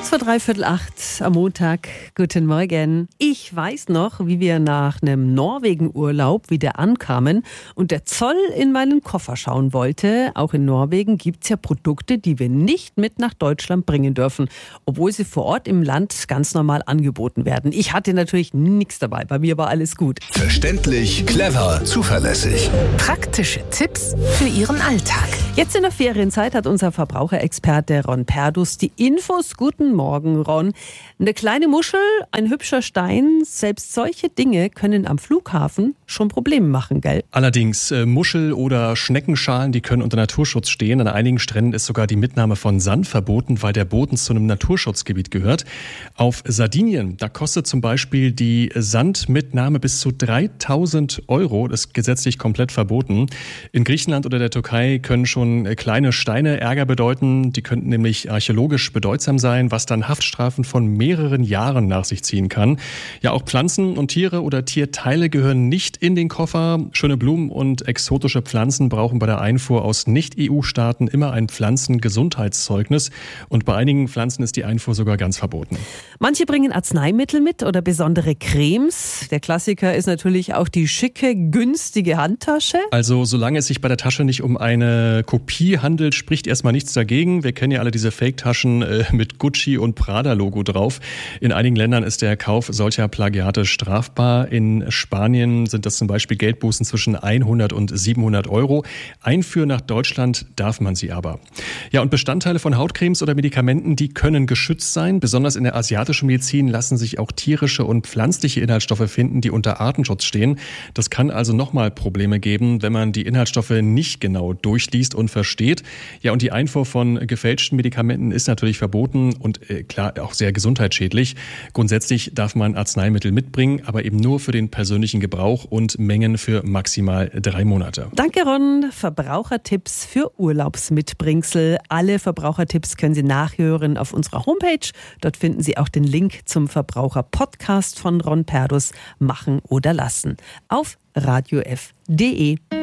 Kurz vor 7:45 am Montag. Guten Morgen. Ich weiß noch, wie wir nach einem Norwegen-Urlaub wieder ankamen und der Zoll in meinen Koffer schauen wollte. Auch in Norwegen gibt es ja Produkte, die wir nicht mit nach Deutschland bringen dürfen, obwohl sie vor Ort im Land ganz normal angeboten werden. Ich hatte natürlich nichts dabei. Bei mir war alles gut. Verständlich, clever, zuverlässig. Praktische Tipps für Ihren Alltag. Jetzt in der Ferienzeit hat unser Verbraucherexperte Ron Perdus die Infos. Guten Morgen, Ron. Eine kleine Muschel, ein hübscher Stein, selbst solche Dinge können am Flughafen schon Probleme machen, gell? Allerdings, Muschel- oder Schneckenschalen, die können unter Naturschutz stehen. An einigen Stränden ist sogar die Mitnahme von Sand verboten, weil der Boden zu einem Naturschutzgebiet gehört. Auf Sardinien, da kostet zum Beispiel die Sandmitnahme bis zu 3.000 €. Das ist gesetzlich komplett verboten. In Griechenland oder der Türkei können schon kleine Steine Ärger bedeuten. Die könnten nämlich archäologisch bedeutsam sein, was dann Haftstrafen von mehreren Jahren nach sich ziehen kann. Ja, auch Pflanzen und Tiere oder Tierteile gehören nicht in den Koffer. Schöne Blumen und exotische Pflanzen brauchen bei der Einfuhr aus Nicht-EU-Staaten immer ein Pflanzengesundheitszeugnis. Und bei einigen Pflanzen ist die Einfuhr sogar ganz verboten. Manche bringen Arzneimittel mit oder besondere Cremes. Der Klassiker ist natürlich auch die schicke, günstige Handtasche. Also solange es sich bei der Tasche nicht um eine Kopie handelt, spricht erstmal nichts dagegen. Wir kennen ja alle diese Fake-Taschen mit Gucci- und Prada-Logo drauf. In einigen Ländern ist der Kauf solcher Plagiate strafbar. In Spanien sind das zum Beispiel Geldbußen zwischen 100 und 700 €. Einführen nach Deutschland darf man sie aber. Ja, und Bestandteile von Hautcremes oder Medikamenten, die können geschützt sein. Besonders in der asiatischen Medizin lassen sich auch tierische und pflanzliche Inhaltsstoffe finden, die unter Artenschutz stehen. Das kann also nochmal Probleme geben, wenn man die Inhaltsstoffe nicht genau durchliest und versteht. Ja, und die Einfuhr von gefälschten Medikamenten ist natürlich verboten und klar auch sehr gesundheitsschädlich. Grundsätzlich darf man Arzneimittel mitbringen, aber eben nur für den persönlichen Gebrauch und Mengen für maximal 3 Monate. Danke, Ron. Verbrauchertipps für Urlaubsmitbringsel. Alle Verbrauchertipps können Sie nachhören auf unserer Homepage. Dort finden Sie auch den Link zum Verbraucher-Podcast von Ron Perdus, Machen oder Lassen, auf radiof.de.